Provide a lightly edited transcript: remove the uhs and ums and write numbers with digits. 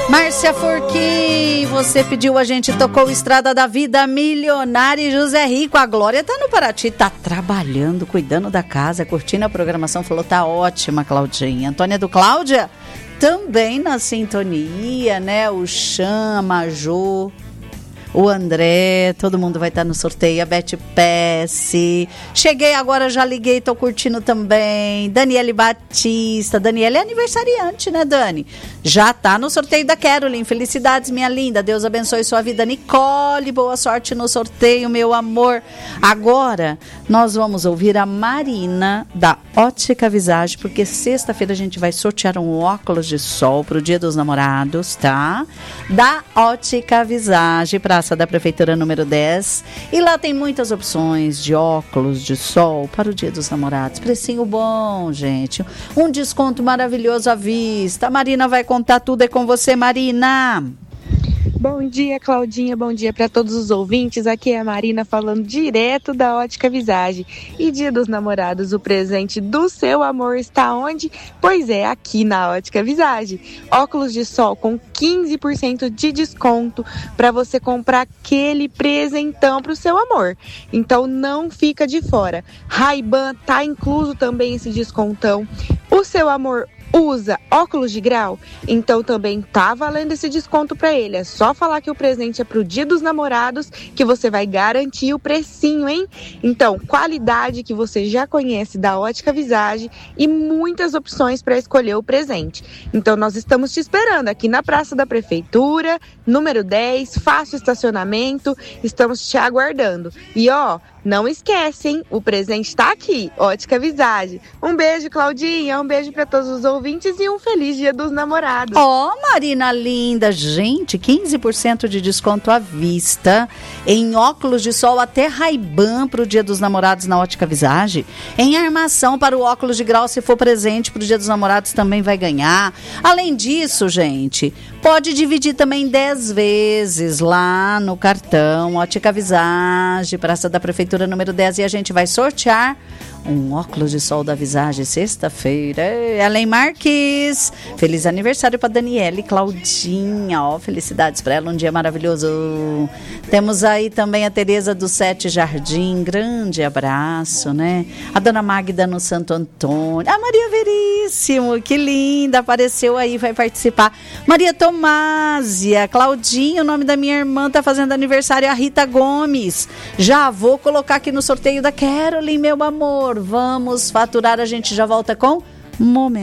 Márcia Furquim, você pediu, a gente tocou Estrada da Vida, Milionária e José Rico. A Glória tá no Paraty, tá trabalhando, cuidando da casa, curtindo a programação, falou, tá ótima, Claudinha. Antônia do Cláudia, também na sintonia, né? O Chama, a Jô, o André, todo mundo vai estar no sorteio, a Beth Pesce. Cheguei agora, já liguei, tô curtindo também. Daniele Batista. Daniele é aniversariante, né, Dani? Já tá no sorteio da Carolyn. Felicidades, minha linda. Deus abençoe sua vida. Nicole, boa sorte no sorteio, meu amor. Agora, nós vamos ouvir a Marina, da Ótica Visage, porque sexta-feira a gente vai sortear um óculos de sol pro Dia dos Namorados, tá? Da Ótica Visage, Praça da Prefeitura número 10. E lá tem muitas opções de óculos de sol para o Dia dos Namorados. Precinho bom, gente. Um desconto maravilhoso à vista. A Marina vai contar tudo. É com você, Marina. Bom dia, Claudinha, bom dia para todos os ouvintes. Aqui é a Marina falando direto da Ótica Visage. E Dia dos Namorados, o presente do seu amor está onde? Pois é, aqui na Ótica Visage. Óculos de sol com 15% de desconto para você comprar aquele presentão para o seu amor. Então não fica de fora. Ray-Ban tá incluso também esse descontão. O seu amor usa óculos de grau? Então também tá valendo esse desconto para ele. É só falar que o presente é pro Dia dos Namorados que você vai garantir o precinho, hein? Então, qualidade que você já conhece da Ótica Visage e muitas opções para escolher o presente. Então nós estamos te esperando aqui na Praça da Prefeitura, número 10, fácil estacionamento, estamos te aguardando. E ó, não esquece, hein? O presente tá aqui, Ótica Visage. Um beijo, Claudinha, um beijo para todos os ouvintes e um feliz Dia dos Namorados. Ó, Marina linda, gente, 15% de desconto à vista em óculos de sol até Ray-Ban para o Dia dos Namorados na Ótica Visage. Em armação para o óculos de grau, se for presente para o Dia dos Namorados, também vai ganhar. Além disso, gente, pode dividir também 10 vezes lá no cartão Ótica Visage, Praça da Prefeitura número 10, e a gente vai sortear um óculos de sol da Visage sexta-feira. Ellen Marques, feliz aniversário para Daniele Claudinha, ó, felicidades para ela, um dia maravilhoso. Temos aí também a Tereza do Sete Jardim, grande abraço, né? A dona Magda no Santo Antônio, a Maria Veríssimo, que linda, apareceu aí, vai participar. Maria Tomásia, Claudinha, o nome da minha irmã tá fazendo aniversário, a Rita Gomes. Já vou colocar aqui no sorteio da Carolyn, meu amor. Vamos faturar, a gente já volta com Momento